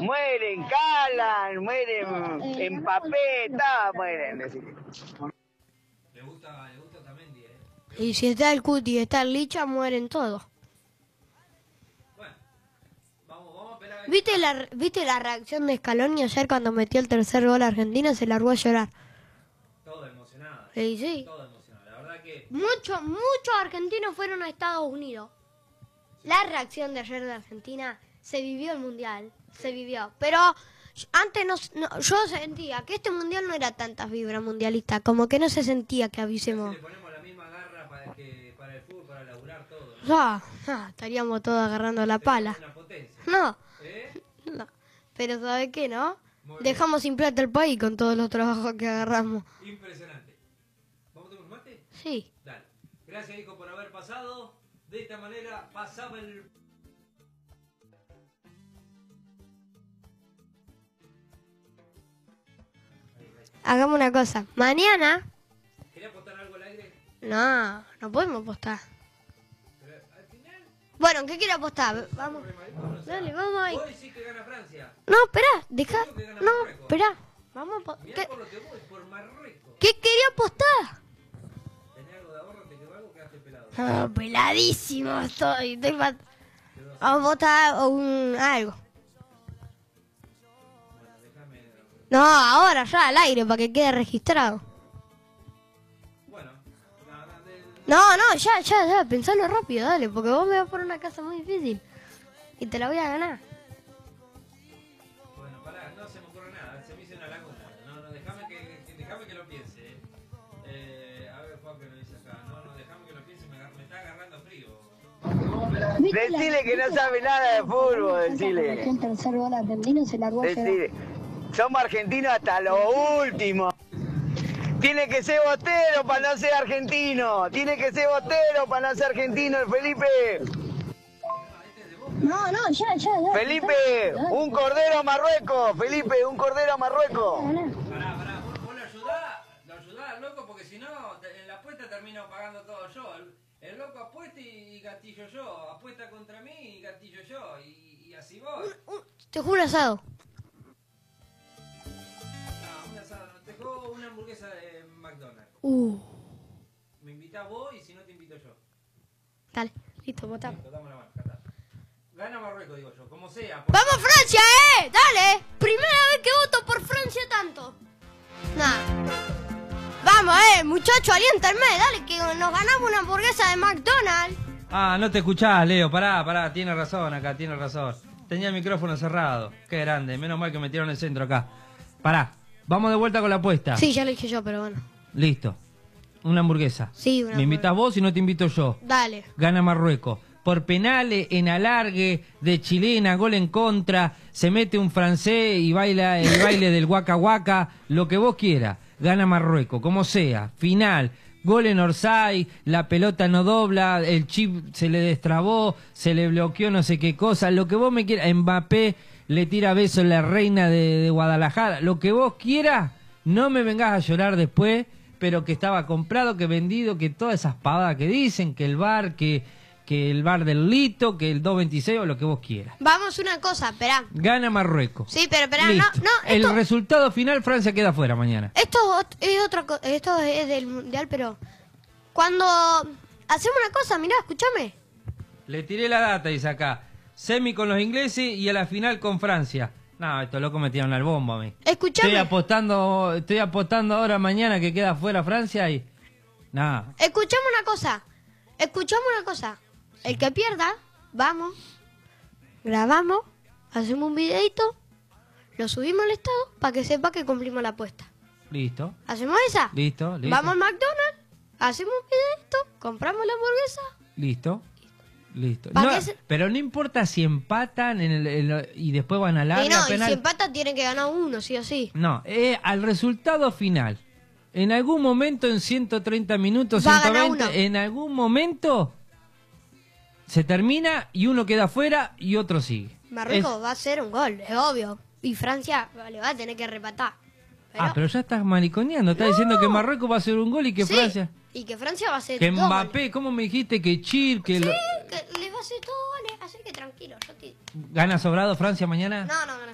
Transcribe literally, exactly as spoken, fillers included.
Mueren, calan, mueren en papel, todos mueren. Decirle. Le gusta, le gusta Otamendi, ¿eh? Y si está el Cuti y está el Licha, mueren todos. Bueno, vamos, vamos a esperar. A ¿Viste la, ¿Viste la reacción de Scaloni ayer cuando metió el tercer gol a Argentina? Se largó a llorar. Todo emocionado. Sí, sí. Todo emocionado. La verdad que... Muchos, muchos argentinos fueron a Estados Unidos. La reacción de ayer de Argentina, se vivió el Mundial, se vivió. Pero antes no, no, yo sentía que este Mundial no era tantas vibras mundialistas, como que no se sentía que avisemos. Si le ponemos la misma garra para, que, para el fútbol, para laburar todo, ¿no? Ah, ah, estaríamos todos agarrando la pala. Una potencia. No, ¿Eh? no. Pero ¿sabe qué, no? Muy bien. Dejamos sin plata el país con todos los trabajos que agarramos. Impresionante. ¿Vamos a tomar un mate? Sí. Dale. Gracias, hijo, por haber pasado. De esta manera pasaba el... Hagamos una cosa. Mañana... ¿Quería apostar algo al aire? No, no podemos apostar. Pero al final... Bueno, ¿qué quiere apostar? Vamos. O sea, Dale, vamos ahí. vos decís que gana Francia. No, espera, deja. Yo digo que gana No, Marruecos. espera. Vamos a po- Mirá ¿Qué, por lo que voy, por Marruecos. ¿Qué quería apostar? ¿Tenés algo de ahorro? ¿Te quedó algo? Quedaste pelado. Ah, peladísimo estoy. estoy pa- Vamos a apostar un algo. Bueno, déjame... No, ahora ya al aire para que quede registrado. Bueno, nada, del... No, no, ya, ya, ya, pensalo rápido, dale, porque vos me vas por una casa muy difícil. Y te la voy a ganar. Bueno, pará, no se me ocurre nada, se me hizo una laguna. No, no, déjame que, que, déjame que lo piense. Eh. Eh, a ver, Juan, que lo dice acá. No, no, déjame que lo piense, me, agar- me está agarrando frío. Decile que no sabe nada de fútbol, decile. El tercer gol argentino se largó a llorar. Decile. Somos argentinos hasta lo último. Tiene que ser botero para no ser argentino. Tiene que ser botero para no ser argentino, el Felipe. No, no, ya, ya, ya. Felipe, un cordero a Marruecos. Felipe, un cordero a Marruecos. Pará, pará, vos, vos lo ayudás, lo ayudás al loco porque si no, te- en la apuesta termino pagando todo yo. El, el loco apuesta y, y gatillo yo. Apuesta contra mí y gatillo yo. Y, y así voy. Un- Te juro asado. No, un asado, no, te juego una hamburguesa de McDonald's. Uh, Me invitás vos y si no te invito yo. dale, listo, votamos. Listo, dame la mano, acá está. Gana Marruecos, digo yo, como sea. por- ¡Vamos Francia, eh! ¡Dale! Primera vez que voto por Francia tanto. Nada. Vamos, eh, muchacho, aliéntame, dale, que nos ganamos una hamburguesa de McDonald's. Ah, no te escuchás, Leo, pará, pará, tiene razón acá, tiene razón. Tenía el micrófono cerrado, qué grande, menos mal que metieron el centro acá. Pará, vamos de vuelta con la apuesta. Sí, ya lo dije yo, pero bueno. Listo, una hamburguesa. Sí, una Me invitas vos y no te invito yo. Dale. Gana Marruecos. Por penales, en alargue, de chilena, gol en contra, se mete un francés y baila el baile del guaca guaca, lo que vos quieras. Gana Marruecos, como sea. Final, gol en Orsay, la pelota no dobla, el chip se le destrabó, se le bloqueó no sé qué cosa, lo que vos me quieras. Mbappé le tira besos a la reina de, de Guadalajara, lo que vos quieras, no me vengas a llorar después, pero que estaba comprado, que vendido, que todas esas pavadas que dicen, que el bar, que... que el bar del Lito, que el dos veintiséis o lo que vos quieras. Vamos una cosa, esperá. Gana Marruecos. Sí, pero esperá, no, Listo. no, El esto, resultado final, Francia queda fuera mañana. esto ot- es otra cosa, esto es del mundial, pero cuando hacemos una cosa, mirá, escúchame. Le tiré la data, dice acá. Semi con los ingleses y a la final con Francia. No, estos locos me tiraron al bombo a mí. Escúchame. Estoy apostando, estoy apostando ahora mañana que queda fuera Francia y... Nada. Escuchame una cosa. Escuchame una cosa. El que pierda, vamos, grabamos, hacemos un videito, lo subimos al estado para que sepa que cumplimos la apuesta. Listo, ¿Hacemos esa? listo, listo. Vamos al McDonald's, hacemos un videito, compramos la hamburguesa. Listo. Listo. ¿Pa' No, qué se- pero no importa si empatan en el, en lo- y después van a larga Y no, y penal. si empata tiene que ganar uno, sí o sí. No, eh, al resultado final. En algún momento, en ciento treinta minutos, Va a ganar ciento veinte, uno. en algún momento se termina y uno queda afuera y otro sigue. Marruecos Es- va a hacer un gol, es obvio. Y Francia le va a tener que repatar. Pero- Ah, pero ya estás mariconeando. Estás diciendo que Marruecos va a hacer un gol y que sí, Francia... y que Francia va a hacer Que dos goles. Mbappé, ¿cómo me dijiste que Chir, que lo- Sí, que le va a hacer dos goles, así que tranquilo. Yo te... gana sobrado Francia mañana? No, no, no.